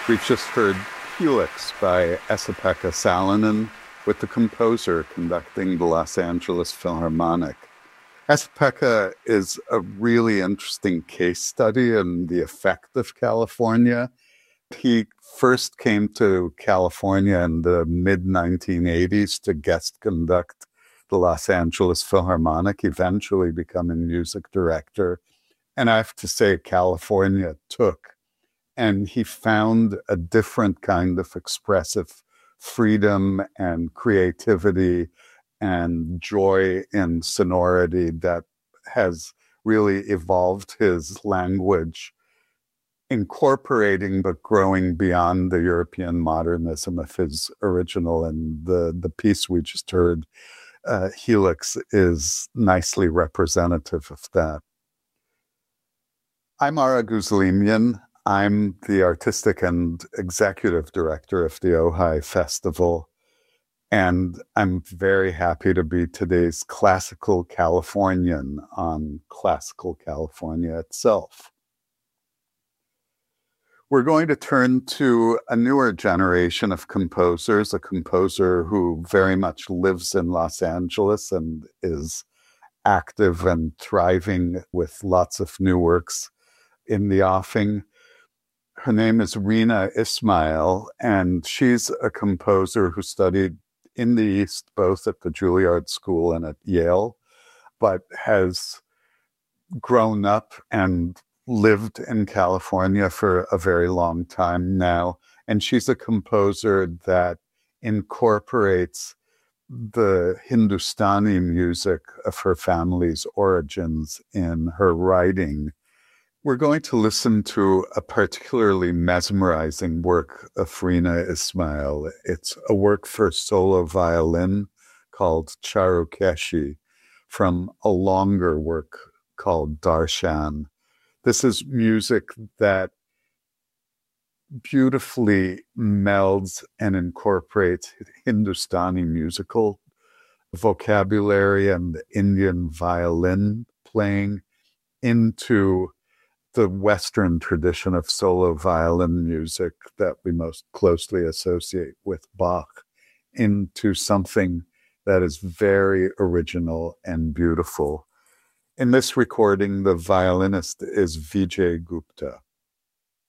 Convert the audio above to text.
We've just heard Helix by Esa-Pekka Salonen with the composer conducting the Los Angeles Philharmonic. Esa-Pekka is a really interesting case study in the effect of California. He first came to California in the mid-1980s to guest conduct the Los Angeles Philharmonic, eventually becoming music director. And I have to say, California took. And he found a different kind of expressive freedom and creativity and joy in sonority that has really evolved his language, incorporating but growing beyond the European modernism of his original. And the piece we just heard, Helix, is nicely representative of that. I'm Ara Guzlimian. I'm the artistic and executive director of the Ojai Festival, and I'm very happy to be today's classical Californian on classical California itself. We're going to turn to a newer generation of composers, a composer who very much lives in Los Angeles and is active and thriving with lots of new works in the offing. Her name is Reena Ismail, and she's a composer who studied in the East, both at the Juilliard School and at Yale, but has grown up and lived in California for a very long time now. And she's a composer that incorporates the Hindustani music of her family's origins in her writing. We're going to listen to a particularly mesmerizing work of Reena Ismail. It's a work for solo violin called Charukeshi from a longer work called Darshan. This is music that beautifully melds and incorporates Hindustani musical vocabulary and Indian violin playing into the Western tradition of solo violin music that we most closely associate with Bach, into something that is very original and beautiful. In this recording, the violinist is Vijay Gupta.